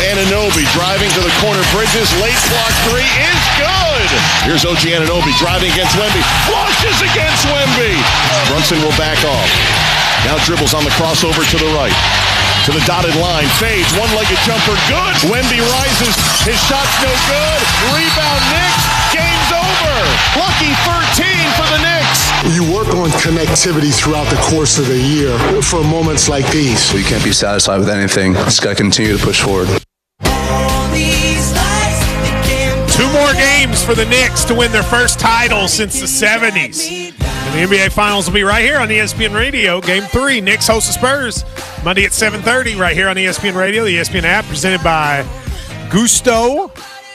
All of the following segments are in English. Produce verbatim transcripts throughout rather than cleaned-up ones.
Anunoby driving to the corner. Bridges, late block three is good. Here's O G Anunoby driving against Wemby. Flushes against Wemby. Brunson will back off. Now dribbles on the crossover to the right. To the dotted line. Fades. One-legged jumper. Good. Wemby rises. His shot's no good. Rebound Knicks. Game's over. Lucky thirteen for the Knicks. You work on connectivity throughout the course of the year for moments like these. You can't be satisfied with anything. Just got to continue to push forward. Two more games for the Knicks to win their first title since the seventies. And the N B A Finals will be right here on E S P N Radio. Game three, Knicks host the Spurs. Monday at seven thirty right here on E S P N Radio, the E S P N app, presented by Gusto.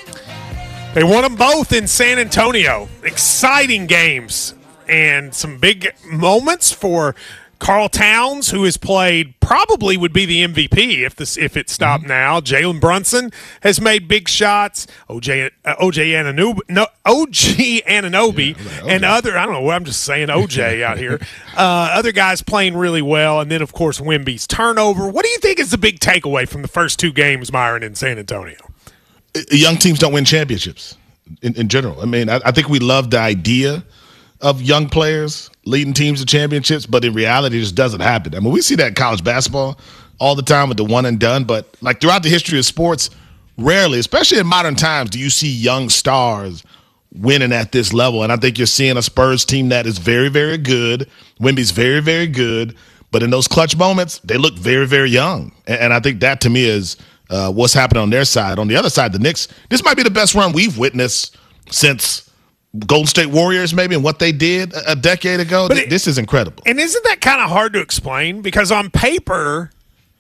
They won them both in San Antonio. Exciting games and some big moments for Karl Towns, who has played, probably would be the M V P if this if it stopped mm-hmm. now. Jalen Brunson has made big shots. O J uh, O J Anunoby, no, O G Anunoby, yeah, and other, I don't know, I'm just saying O J out here. Uh, other guys playing really well, and then, of course, Wemby's turnover. What do you think is the big takeaway from the first two games, Myron, in San Antonio? Young teams don't win championships in, in general. I mean, I, I think we love the idea of young players leading teams to championships, but in reality, it just doesn't happen. I mean, we see that in college basketball all the time with the one and done, but like throughout the history of sports, rarely, especially in modern times, do you see young stars winning at this level. And I think you're seeing a Spurs team that is very, very good. Wemby's very, very good, but in those clutch moments, they look very, very young. And, and I think that to me is uh, what's happening on their side. On the other side, the Knicks, this might be the best run we've witnessed since Golden State Warriors, maybe, and what they did a decade ago. But it, this is incredible. And isn't that kind of hard to explain? Because on paper,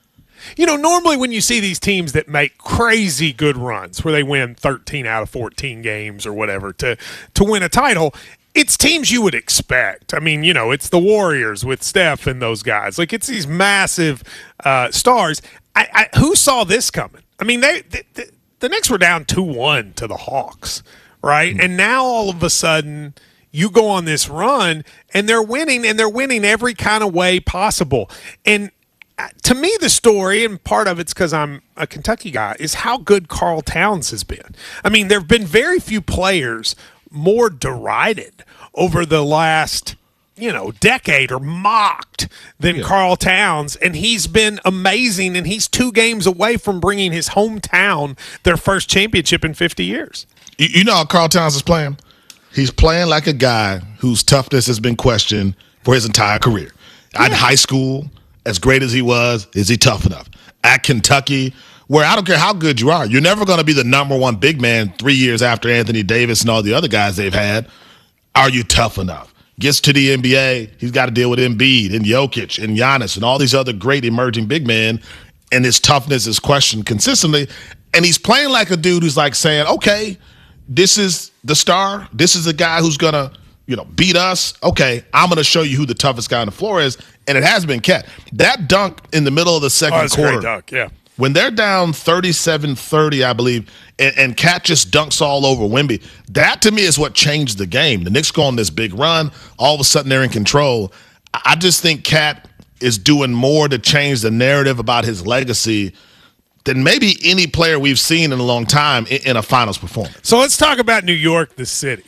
you know, normally when you see these teams that make crazy good runs where they win thirteen out of fourteen games or whatever to to win a title, it's teams you would expect. I mean, you know, it's the Warriors with Steph and those guys. Like, it's these massive uh, stars. I, I, who saw this coming? I mean, they, they, they the Knicks were down two one to the Hawks. Right? And now all of a sudden you go on this run and they're winning, and they're winning every kind of way possible. And to me, the story, and part of it's because I'm a Kentucky guy, is how good Karl Towns has been. I mean, there have been very few players more derided over the last, you know, decade or mocked than yeah. Karl Towns, and he's been amazing, and he's two games away from bringing his hometown their first championship in fifty years. You know how Karl Towns is playing? He's playing like a guy whose toughness has been questioned for his entire career. Yeah. At high school, as great as he was, is he tough enough? At Kentucky, where I don't care how good you are, you're never going to be the number one big man three years after Anthony Davis and all the other guys they've had. Are you tough enough? Gets to the N B A, he's got to deal with Embiid and Jokic and Giannis and all these other great emerging big men, and his toughness is questioned consistently. And he's playing like a dude who's like saying, okay, this is the star. This is the guy who's going to, you know, beat us. Okay, I'm going to show you who the toughest guy on the floor is, and it has been Cat. That dunk in the middle of the second oh, that's quarter. A great dunk, yeah. When they're down thirty-seven thirty, I believe, and, and Cat just dunks all over Wemby, that to me is what changed the game. The Knicks go on this big run. All of a sudden they're in control. I just think Cat is doing more to change the narrative about his legacy than maybe any player we've seen in a long time in, in a finals performance. So let's talk about New York, the city.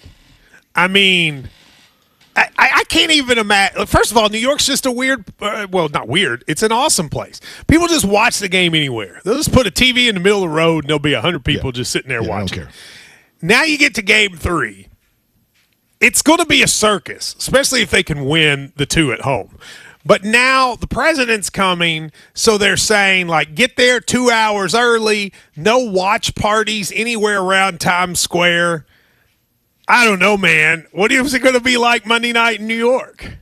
I mean, I, I can't even imagine. First of all, New York's just a weird, uh, well, not weird. It's an awesome place. People just watch the game anywhere. They'll just put a T V in the middle of the road, and there'll be one hundred people yeah. just sitting there yeah, watching. I don't care. Now you get to game three. It's going to be a circus, especially if they can win the two at home. But now the president's coming, so they're saying, like, get there two hours early, no watch parties anywhere around Times Square. I don't know, man. What is it going to be like Monday night in New York?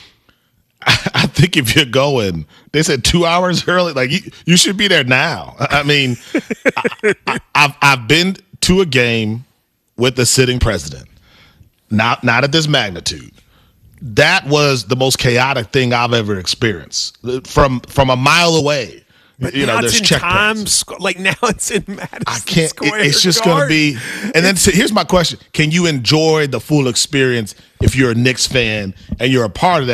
I think if you're going, they said two hours early, like, you, you should be there now. I mean, I, I, I've, I've been to a game with the sitting president, not not at this magnitude. That was the most chaotic thing I've ever experienced. From from a mile away, but you now know, there's it's in checkpoints. Times Square. Like now it's in Madison I can't. Square It, it's just going to be. And then so here's my question: can you enjoy the full experience if you're a Knicks fan and you're a part of that,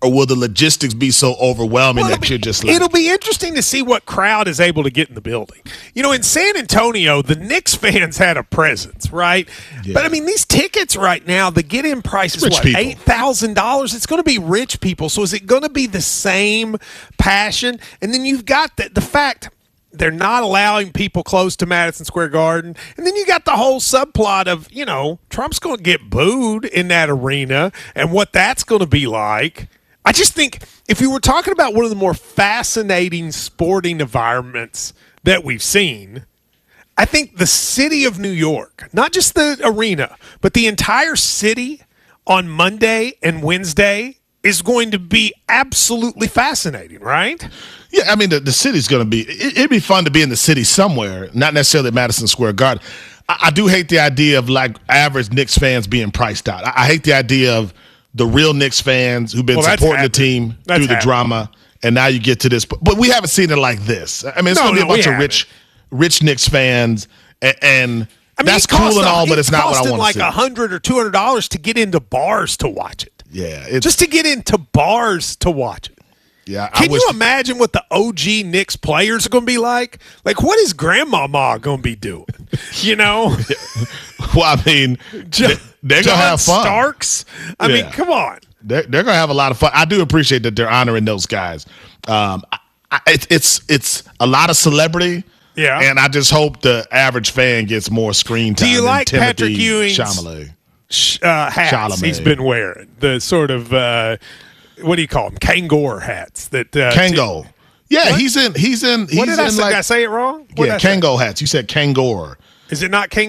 or will the logistics be so overwhelming Well, that it'll be- you're just like, it'll be interesting to see what crowd is able to get in the building. You know, in San Antonio, the Knicks fans had a presence, right? Yeah. But I mean, these tickets right now, the get-in price is Rich what, people. eight thousand dollars? It's going to be rich people. So is it going to be the same passion? And then you've got the, the fact they're not allowing people close to Madison Square Garden. And then you got the whole subplot of, you know, Trump's going to get booed in that arena and what that's going to be like. I just think if you were talking about one of the more fascinating sporting environments that we've seen, I think the city of New York, not just the arena, but the entire city on Monday and Wednesday is going to be absolutely fascinating, right? yeah, I mean, the, the city's going to be, it, it'd be fun to be in the city somewhere, not necessarily Madison Square Garden. I, I do hate the idea of like average Knicks fans being priced out. I, I hate the idea of the real Knicks fans who've been Well, that's supporting the happening. team That's through the happening. drama, and now you get to this. But, but we haven't seen it like this. I mean, it's No, going to be no, a bunch we of rich, haven't. rich Knicks fans, and, and I mean, that's it costs cool and a- all, but it's not what I costing want like to see. a hundred or two hundred dollars to get into bars to watch it. Yeah, it's, Just to get into bars to watch it. yeah. I Can wish you imagine what the O G Knicks players are going to be like? Like, what is Grandmama going to be doing? You know, Well, I mean, John, they, they're John gonna have fun. Starks. I mean, Yeah. come on. They're, they're gonna have a lot of fun. I do appreciate that they're honoring those guys. Um, I, I, it's it's it's a lot of celebrity. Yeah. and I just hope the average fan gets more screen time. Do you than like Timothy Patrick Ewing's- Chalamet? Sh- Uh, hats Chalamet. he's been wearing the sort of uh, what do you call them? Kangol hats that uh, Kango. Yeah, What? he's in. He's in. He's What did I in say? like did I say it wrong? What yeah, did I say? Kango hats. You said Kangor. Is it not King?